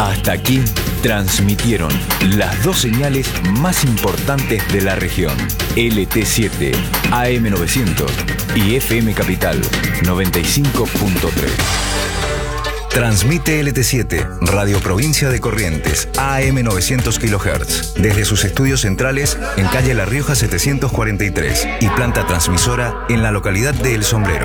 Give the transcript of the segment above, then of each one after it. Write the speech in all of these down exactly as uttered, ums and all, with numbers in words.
Hasta aquí transmitieron las dos señales más importantes de la región. L T siete, A M novecientos y F M Capital noventa y cinco punto tres. Transmite L T siete, Radio Provincia de Corrientes, A M novecientos kilohertz, desde sus estudios centrales en calle La Rioja setecientos cuarenta y tres y planta transmisora en la localidad de El Sombrero.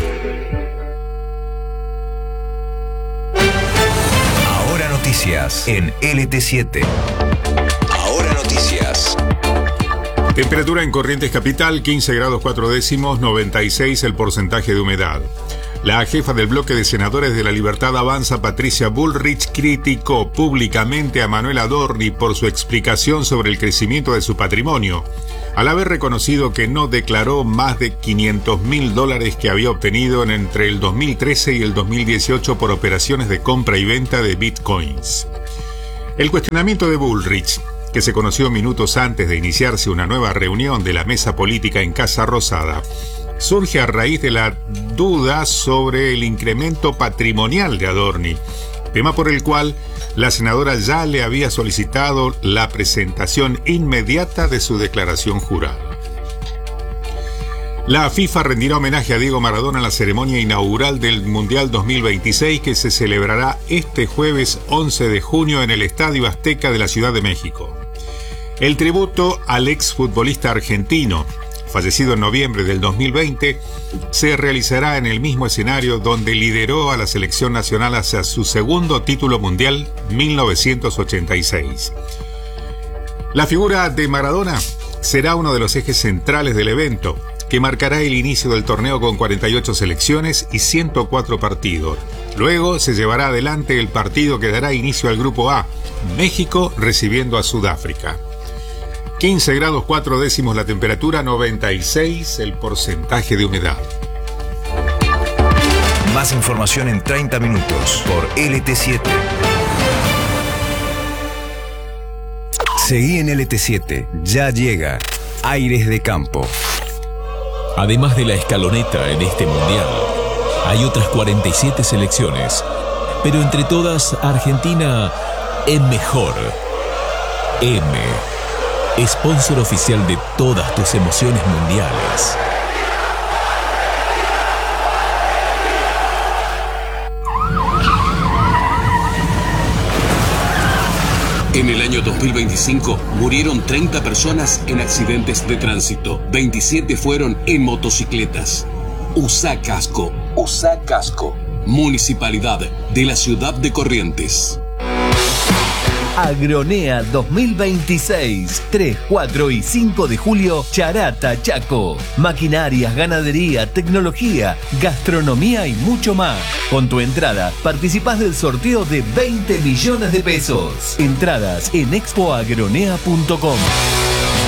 Ahora noticias en L T siete. Ahora noticias. Temperatura en Corrientes Capital, quince grados cuatro décimos, noventa y seis el porcentaje de humedad. La jefa del bloque de senadores de La Libertad Avanza, Patricia Bullrich, criticó públicamente a Manuel Adorni por su explicación sobre el crecimiento de su patrimonio, al haber reconocido que no declaró más de quinientos mil dólares que había obtenido en entre el dos mil trece y el dos mil dieciocho por operaciones de compra y venta de bitcoins. El cuestionamiento de Bullrich, que se conoció minutos antes de iniciarse una nueva reunión de la mesa política en Casa Rosada, surge a raíz de la duda sobre el incremento patrimonial de Adorni, tema por el cual la senadora ya le había solicitado la presentación inmediata de su declaración jurada. La FIFA rendirá homenaje a Diego Maradona en la ceremonia inaugural del Mundial dos mil veintiséis, que se celebrará este jueves once de junio en el Estadio Azteca de la Ciudad de México. El tributo al exfutbolista argentino, fallecido en noviembre del dos mil veinte, se realizará en el mismo escenario donde lideró a la selección nacional hacia su segundo título mundial, mil novecientos ochenta y seis. La figura de Maradona será uno de los ejes centrales del evento, que marcará el inicio del torneo con cuarenta y ocho selecciones y ciento cuatro partidos. Luego se llevará adelante el partido que dará inicio al Grupo A, México recibiendo a Sudáfrica. quince grados cuatro décimos la temperatura, noventa y seis el porcentaje de humedad. Más información en treinta minutos por L T siete. Seguí en L T siete, ya llega Aires de Campo. Además de la escaloneta en este mundial, hay otras cuarenta y siete selecciones, pero entre todas Argentina es mejor. M, sponsor oficial de todas tus emociones mundiales. En el año dos mil veinticinco murieron treinta personas en accidentes de tránsito. veintisiete fueron en motocicletas. Usa casco. Usa casco. Municipalidad de la Ciudad de Corrientes. Agronea dos mil veintiséis, tres, cuatro y cinco de julio, Charata, Chaco. Maquinarias, ganadería, tecnología, gastronomía y mucho más. Con tu entrada participás del sorteo de veinte millones de pesos. Entradas en expo agronea punto com.